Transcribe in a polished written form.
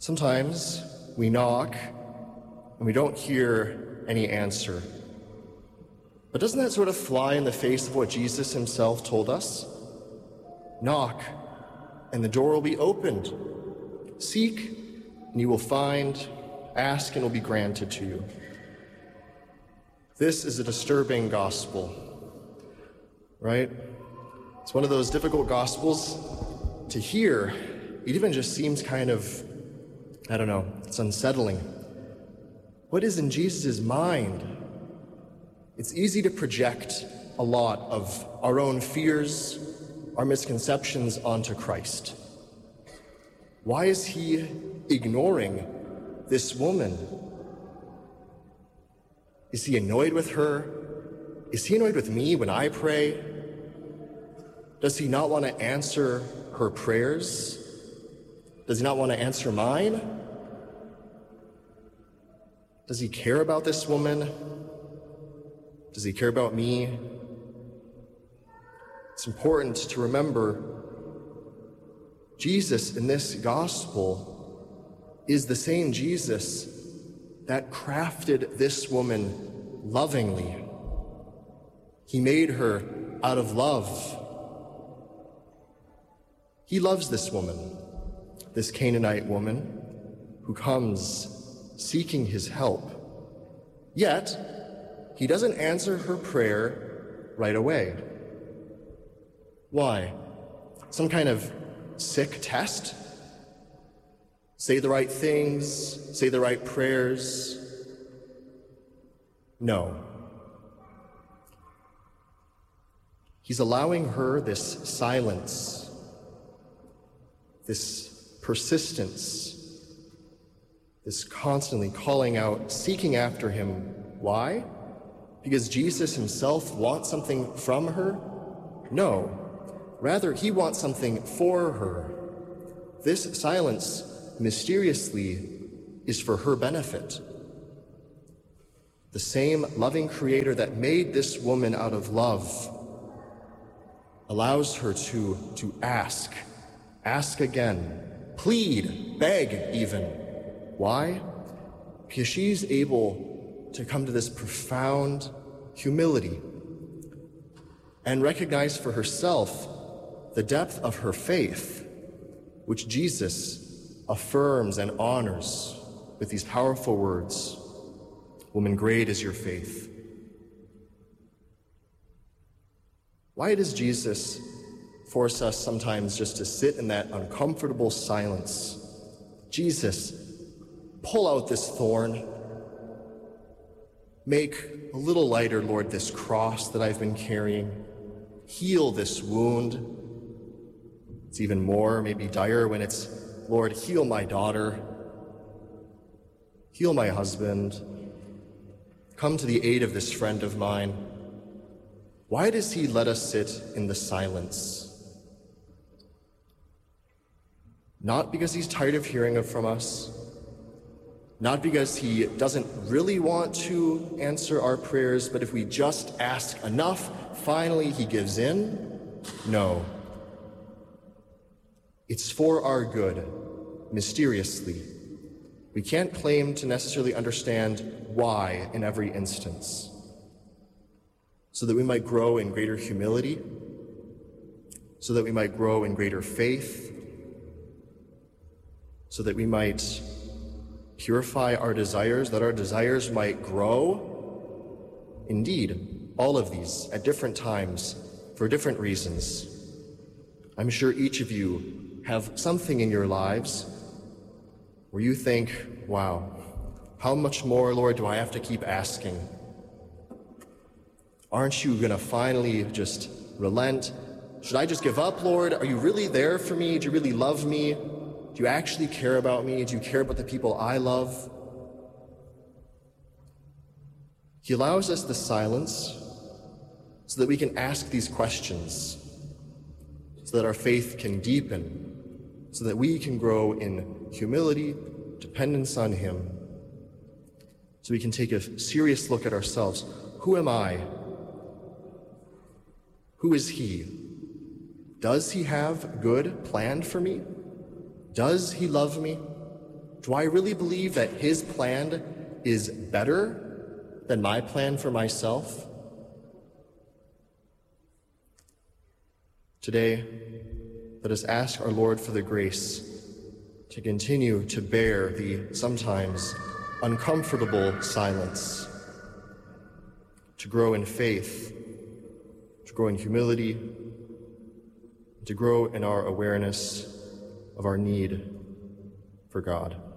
Sometimes we knock and we don't hear any answer. But doesn't that sort of fly in the face of what Jesus himself told us? Knock, and the door will be opened. Seek, and you will find. Ask, and it will be granted to you. This is a disturbing gospel, right? It's one of those difficult gospels to hear. It even just seems kind of, it's unsettling. What is in Jesus' mind? It's easy to project a lot of our own fears, our misconceptions onto Christ. Why is he ignoring this woman? Is he annoyed with her? Is he annoyed with me when I pray? Does he not want to answer her prayers? Does he not want to answer mine? Does he care about this woman? Does he care about me? It's important to remember Jesus in this gospel is the same Jesus that crafted this woman lovingly. He made her out of love. He loves this woman, this Canaanite woman who comes seeking his help. Yet, he doesn't answer her prayer right away. Why? Some kind of sick test? Say the right things, say the right prayers? No. He's allowing her this silence, this persistence, this constantly calling out, seeking after him. Why? Because Jesus himself wants something from her? No. Rather, he wants something for her. This silence, mysteriously, is for her benefit. The same loving Creator that made this woman out of love allows her to ask again, plead, beg even. Why? Because she's able to come to this profound humility and recognize for herself the depth of her faith, which Jesus affirms and honors with these powerful words, "Woman, great is your faith." Why does Jesus force us sometimes just to sit in that uncomfortable silence? Jesus, pull out this thorn. Make a little lighter, Lord, this cross that I've been carrying. Heal this wound. It's even more, maybe dire, when it's, Lord, heal my daughter. Heal my husband. Come to the aid of this friend of mine. Why does he let us sit in the silence? Not because he's tired of hearing it from us, not because he doesn't really want to answer our prayers, but if we just ask enough, finally he gives in? No. It's for our good, mysteriously. We can't claim to necessarily understand why in every instance, so that we might grow in greater humility, so that we might grow in greater faith, so that we might purify our desires, that our desires might grow. Indeed, all of these at different times for different reasons. I'm sure each of you have something in your lives where you think, wow, how much more, Lord, do I have to keep asking? Aren't you going to finally just relent? Should I just give up, Lord? Are you really there for me? Do you really love me? Do you actually care about me? Do you care about the people I love? He allows us the silence so that we can ask these questions, so that our faith can deepen, so that we can grow in humility, dependence on him, so we can take a serious look at ourselves. Who am I? Who is he? Does he have good planned for me? Does he love me? Do I really believe that his plan is better than my plan for myself? Today, let us ask our Lord for the grace to continue to bear the sometimes uncomfortable silence, to grow in faith, to grow in humility, to grow in our awareness of our need for God.